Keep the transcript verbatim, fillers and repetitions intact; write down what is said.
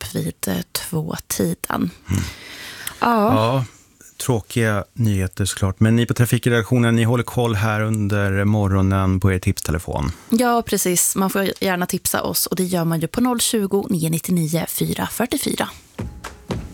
vid eh, två-tiden. Mm. Ja. ja, tråkiga nyheter såklart. Men ni på Trafikredaktionen, ni håller koll här under morgonen på er tipstelefon. Ja, precis. Man får gärna tipsa oss och det gör man ju på noll tjugo, nio nio nio, fyra fyra fyra.